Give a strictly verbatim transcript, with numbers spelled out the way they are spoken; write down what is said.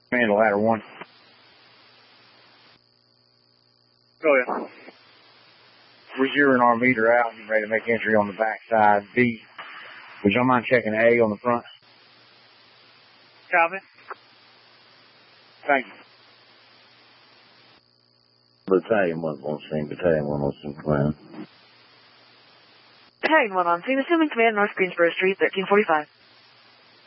Man, ladder one. Go ahead. We're zeroing our meter out and ready to make entry on the back side. B, would y'all mind checking A on the front? Copy. Thank you. Battalion one on scene, Battalion one on scene, command. Battalion one on scene, assuming command North Greensboro Street, thirteen forty-five.